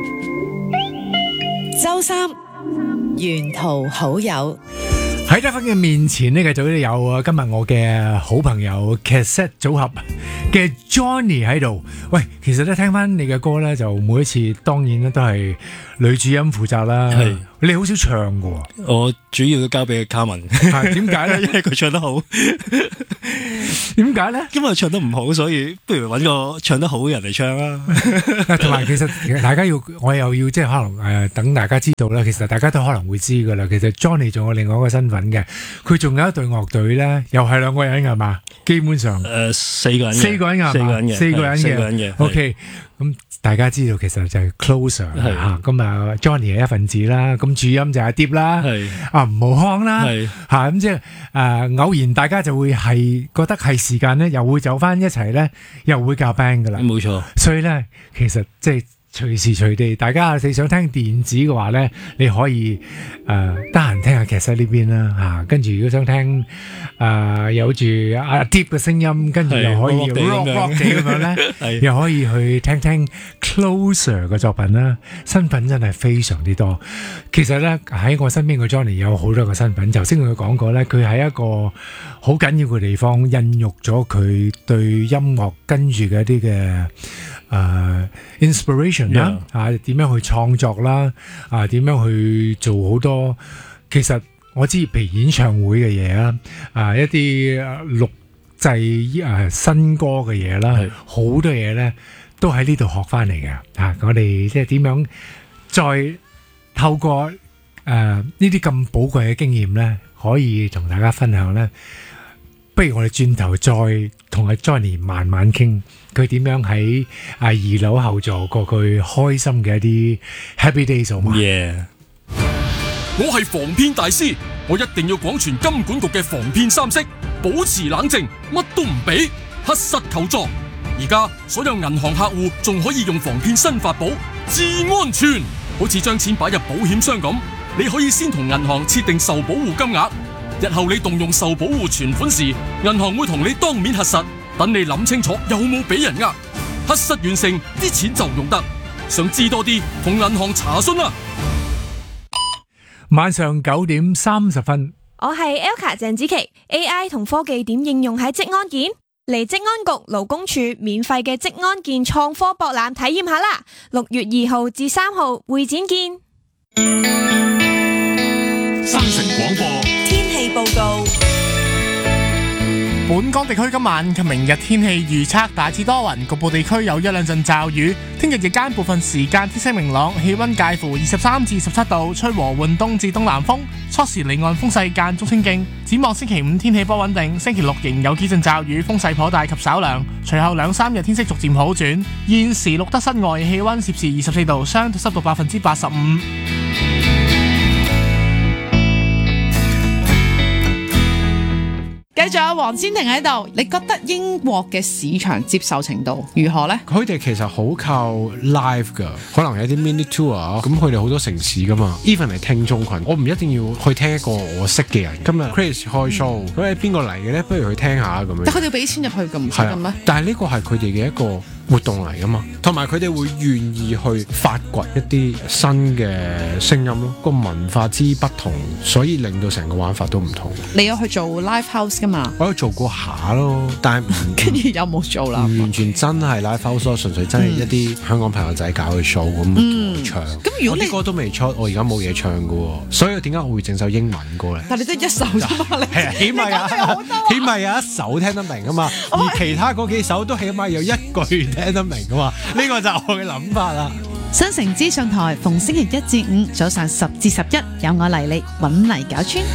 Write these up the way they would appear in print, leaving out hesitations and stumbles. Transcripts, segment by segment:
周三沿途好友喺德芬嘅面前呢，繼續都有啊！今日我嘅好朋友 Cassette 組合嘅 Johnny 喺度。喂，其實咧聽翻你嘅歌咧，就每一次當然咧都係女主音負責啦。係你好少唱㗎喎。 我主要都交俾卡文。 點解咧？ 因為佢唱得好。 點解咧？ 因為唱得唔好，所以不如揾個唱得好嘅人嚟唱啦。 同埋其實大家要，我又要即係可能等大家知道啦。其實大家都可能會知㗎啦。其實 Johnny 仲有另外一個身份嘅，佢仲有一隊樂隊咧，又係兩個人㗎嘛。基本上四個人嘅。 四個人嘅。四個人嘅。OK， 咁大家知道其實就係 Closer 嚇。咁啊 Johnny 係一份子啦。咁主音就係阿 Deep 啦。吳浩康啦。嚇咁即係偶然大家就會係覺得係時間咧，又會走翻一齊咧，又會夾 band 㗎啦。 冇錯。所以咧，其實即係隨時隨地，大家你想聽電子嘅話咧，你可以得閒聽下 Cassette 呢邊啦嚇。跟住如果想聽有住阿 Deep 嘅聲音，跟住又可以 rock 地咁樣咧，又可以去聽聽 Closer 嘅作品啦。身份真係非常之多。其實咧喺我身邊嘅 Johnny 有好多個身份。頭先佢講過咧，佢喺一個好緊要嘅地方孕育咗佢對音樂跟住嘅一啲嘅inspiration 啦，點樣去創作啦，點樣去做好多，其實我知譬如演唱會嘅嘢啦，一啲錄製新歌嘅嘢啦，好多嘢咧都喺呢度學翻嚟嘅。我哋即係點樣再透過呢啲咁寶貴嘅經驗咧，可以同大家分享咧。不如我哋轉頭再同阿 Johnny 慢慢傾，佢點樣喺2樓後座過佢開心嘅一啲 happy days 好嘛？ 我係防騙大師，我一定要廣傳金管局嘅防騙三式，保持冷靜，乜都唔俾，核實求助。而家所有銀行客戶仲可以用防騙新法寶至安全，好似將錢擺入保險箱咁，你可以先同銀行設定受保護金額。日後你動用受保護存款時，銀行會同你當面核實，等你諗清楚有冇俾人呃。核實完成，啲錢就用得。想知多啲，同銀行查詢啦。 晚上9點30分， 我係 Elka 鄭子琪。AI 同科技點應用喺職安健？嚟職安局勞工處免費嘅職安健創科博覽體驗下啦！6月2號至3號會展見。 新城廣播天氣報告。 本港地區今晚及明日天氣預測大致多雲，局部地區有一兩陣驟雨。聽日日間部分時間天色明朗，氣溫介乎23至17度，吹和緩東至東南風。初時離岸風勢間中清勁。展望星期5天氣不穩定，星期6仍有幾陣驟雨，風勢頗大及稍涼。隨後2-3日天色逐漸好轉。現時錄得室外氣溫攝氏24度，相對濕度85%。 繼續有黃千婷喺度，你覺得英國嘅市場接受程度如何呢？ 佢哋其實好靠 live 噶，可能有啲 mini tour，咁佢哋好多城市噶嘛。even 係聽眾群，我唔一定要去聽一個我識嘅人。今日 Chris 開 show，咁係邊個嚟嘅咧？不如去聽下咁樣。 但佢哋要俾錢入去咁唔使咁咩？ 但係呢個係佢哋嘅一個活動嚟噶嘛，同埋佢哋會願意去發掘一啲新嘅聲音咯。個文化之不同，所以令到成個玩法都唔同。 你有去做 live house 噶嘛？ 我有做過下咯，但係跟住有冇做啦？ 唔完全真係 live house 咯，純粹真係一啲香港朋友仔搞嘅 show 咁唱。 咁如果你歌都未出，我而家冇嘢唱噶，所以點解我會整首英文歌咧？ 但係你得一首啫嘛，你係起碼有一首聽得明啊嘛，而其他嗰幾首都起碼有一句聽得明噶嘛，呢個就係我嘅諗法啦。 新城資訊台逢星期1至5早上10至11，有我黎力揾泥搞村。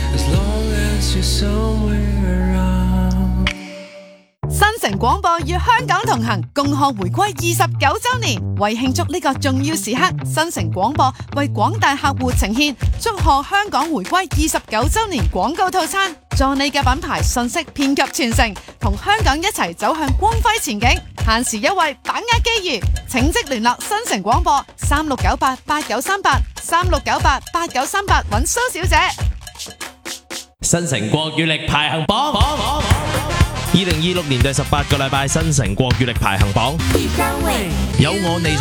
新城廣播與香港同行，共賀回歸29週年。為慶祝呢個重要時刻，新城廣播為廣大客戶呈現祝賀香港回歸29週年廣告套餐，助你嘅品牌信息遍及全城，同香港一齊走向光輝前景。限時優惠，把握機遇，請即聯絡新城廣播3698893836988938揾蘇小姐。 新城國語力排行榜，2026年第18個禮拜新城國語力排行榜，有我你。